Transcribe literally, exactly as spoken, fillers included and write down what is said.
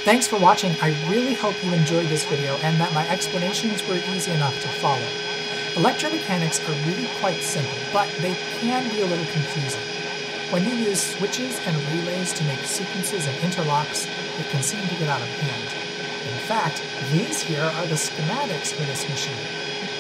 Thanks for watching. I really hope you enjoyed this video and that my explanations were easy enough to follow. Electromechanics are really quite simple, but they can be a little confusing. When you use switches and relays to make sequences and interlocks, it can seem to get out of hand. In fact, these here are the schematics for this machine.